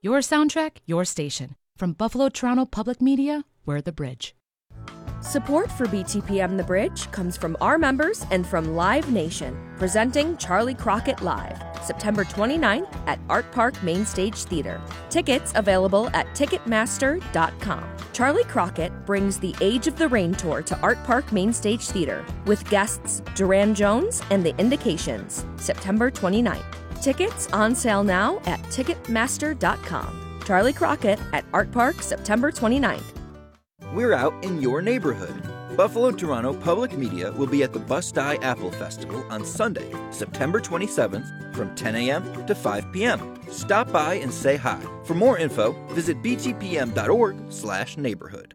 Your soundtrack, your station. From Buffalo Toronto Public Media, we're The Bridge. Support for BTPM The Bridge comes from our members and from Live Nation, presenting Charlie Crockett Live, September 29th at Art Park Main Stage Theater. Tickets available at Ticketmaster.com. Charlie Crockett brings the Age of the Rain Tour to Art Park Main Stage Theater with guests Duran Jones and The Indications, September 29th. Tickets on sale now at Ticketmaster.com. Charlie Crockett at Art Park, September 29th. We're out in your neighborhood. Buffalo Toronto Public Media will be at the Bust-Eye Apple Festival on Sunday, September 27th from 10 a.m. to 5 p.m. Stop by and say hi. For more info, visit btpm.org/neighborhood.